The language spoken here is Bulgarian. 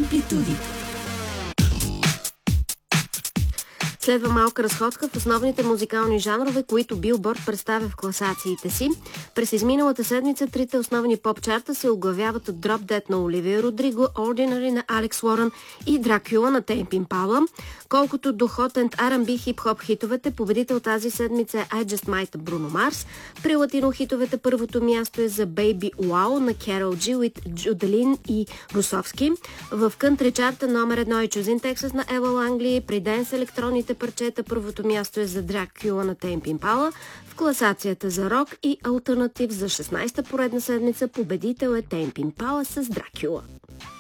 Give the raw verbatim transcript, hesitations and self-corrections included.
Амплитуди. Следва малка разходка в основните музикални жанрове, които Билборд представя в класациите си. През изминалата седмица трите основни поп-чарта се оглавяват от Drop Dead на Оливия Родриго, Ordinary на Алекс Уорън и Dracula на Теймп Импала. Колкото до Hot and Ар енд Би хип-хоп хитовете, победител тази седмица е I Just Might Бруно Марс. При латино хитовете първото място е за Baby Wow на Карол Джи, with Джуделин и Русовски. В кънтри чарта номер едно е Choosing Texas на Ела Лангли. При денс електронните парчета първото място е за Dracula на Теймп Импала. В класацията за рок и алтернатив за шестнадесета поредна седмица победител е Теймп Импала с Dracula.